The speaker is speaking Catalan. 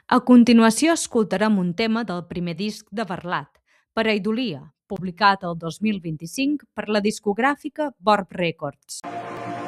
A continuació escoltarem un tema del primer disc de Barlat, Pareidolia, publicat el 2025 per la discogràfica Borb Records.